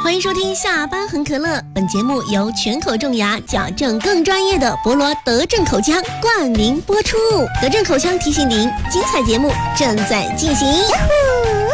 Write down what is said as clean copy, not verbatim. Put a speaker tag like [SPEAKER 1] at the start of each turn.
[SPEAKER 1] 欢迎收听下班很可乐，本节目由全口种牙矫正更专业的博罗德正口腔冠名播出。德正口腔提醒您，精彩节目正在进行。